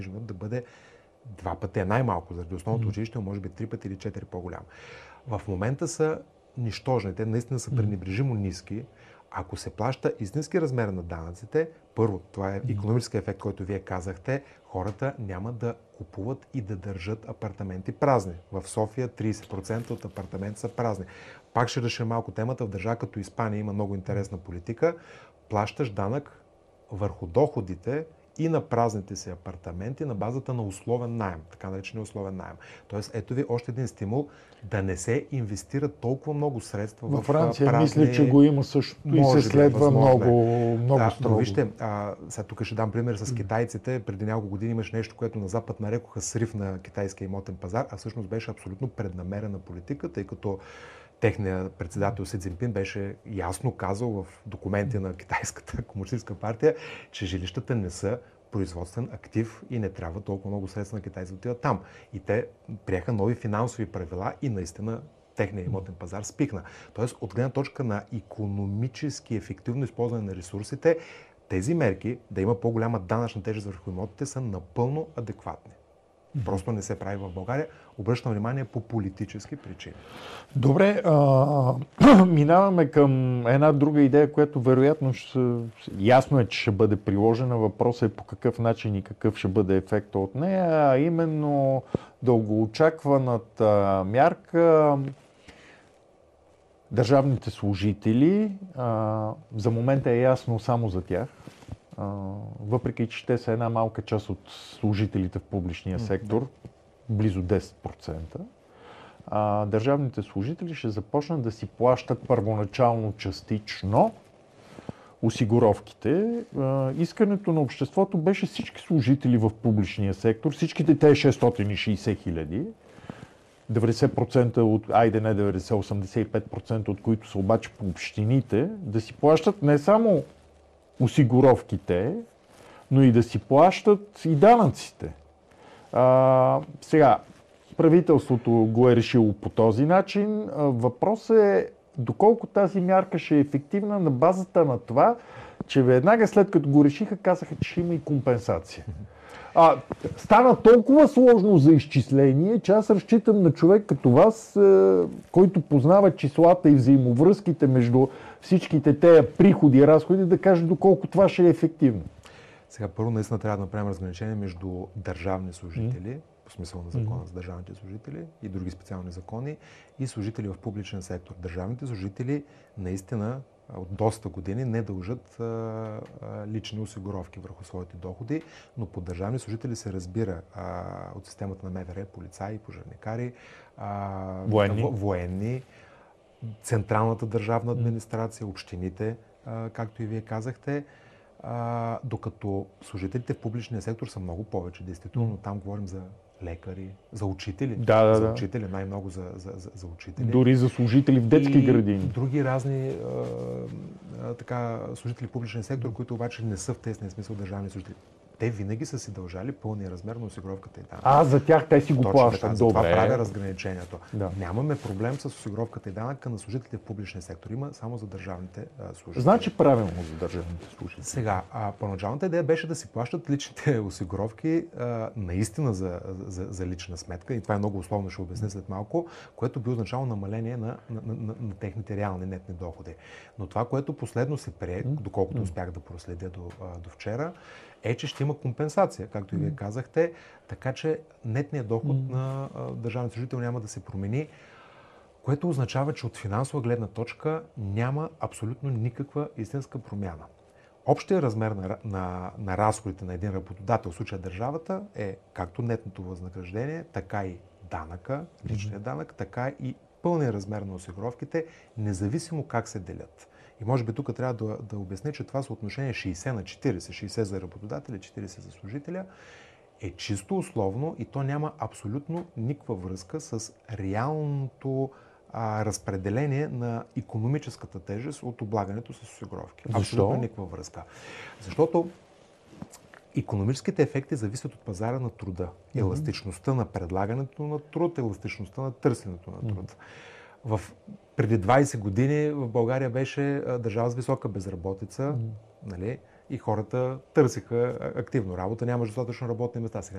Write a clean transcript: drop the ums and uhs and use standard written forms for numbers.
да бъде 2 пъти, най-малко заради основното училище, може би 3 пъти или 4 по-голям. В момента са нищожни, те наистина са пренебрежимо ниски. Ако се плаща истински размер на данъците, първо, това е икономически ефект, който вие казахте, хората няма да купуват и да държат апартаменти празни. В София 30% от апартаменти са празни. Пак ще решим малко темата. В държава като Испания има много интересна политика. Плащаш данък върху доходите и на празните си апартаменти на базата на условен наем, така наречения условен наем. Тоест, ето ви още един стимул да не се инвестират толкова много средства в Франция. празни... Мисля, че го има също и се следва много строго. Вижте, сега тук ще дам пример с китайците. Преди няколко години имаш нещо, което на Запад нарекоха срив на китайския имотен пазар, а всъщност беше абсолютно преднамерена политика, тъй като техният председател Си Цзинпин беше ясно казал в документи на Китайската комунистическа партия, че жилищата не са производствен актив и не трябва толкова много средства на китайците да отиват там. И те приеха нови финансови правила и наистина техният имотен пазар спихна. Тоест, от гледна точка на икономически ефективно използване на ресурсите, тези мерки да има по-голяма данъчна тежест върху имотите са напълно адекватни. Просто не се прави в България. Обръщам внимание по политически причини. Добре, минаваме към една друга идея, която вероятно ясно е, че ще бъде приложена. Въпросът е по какъв начин и какъв ще бъде ефекта от нея, а именно дългоочакваната мярка държавните служители. За момента е ясно само за тях. Въпреки че те са една малка част от служителите в публичния сектор, близо 10%, държавните служители ще започнат да си плащат първоначално частично осигуровките. Искането на обществото беше всички служители в публичния сектор, всичките те 660 хиляди, 90% от, 85% от които са обаче по общините, да си плащат не само осигуровките, но и да си плащат и данъците. Сега, правителството го е решило по този начин. Въпросът е доколко тази мярка ще е ефективна на базата на това, че веднага след като го решиха, казаха, че ще има и компенсация. Стана толкова сложно за изчисление, че аз разчитам на човек като вас, който познава числата и взаимовръзките между всичките тези приходи и разходи, да каже доколко това ще е ефективно. Сега първо наистина трябва да направим разграничение между държавни служители, по смисъл на закона за държавните служители и други специални закони, и служители в публичен сектор. Държавните служители наистина от доста години не дължат лични осигуровки върху своите доходи, но под държавни служители се разбира от системата на МВР, полицаи, пожарникари, военни, централната държавна администрация, общините, както и вие казахте, докато служителите в публичния сектор са много повече. Действително, там говорим за лекари, за учители. За учители, най-много за учители. Дори за служители в детски градини. Други разни служители в публичния сектор, които обаче не са в тесния смисъл държавни служители. Те винаги са си дължали пълния размер на осигуровката и данък. За тях те си го плащат. Това правя разграничението. Нямаме проблем с осигуровката и данъка на служителите в публичния сектор. Има само за държавните служители. Значи правилно за държавните служители. Сега, първоначалната идея беше да си плащат личните осигуровки наистина за лична сметка. И това е много условно, ще обясня след малко, което би означало намаление на техните реални нетни доходи. Но това, което последно се прие, доколкото успях да проследя до вчера, е, че ще има компенсация, както и вие казахте, така че нетният доход на държавния служител няма да се промени, което означава, че от финансова гледна точка няма абсолютно никаква истинска промяна. Общия размер на разходите на един работодател, в случая държавата, е както нетното възнаграждение, така и данъка, личният данък, така и пълния размер на осигуровките, независимо как се делят. И може би тук трябва да обясня, че това съотношение 60 на 40, 60 за работодателя, 40 за служителя, е чисто условно и то няма абсолютно никаква връзка с реалното разпределение на икономическата тежест от облагането с осигуровки. Защо? Абсолютно никаква връзка. Защото икономическите ефекти зависят от пазара на труда. Еластичността на предлагането на труд, еластичността на търсенето на труд. Преди 20 години в България беше държава с висока безработица, нали? И хората търсиха активно работа, нямаше достатъчно работни места. Сега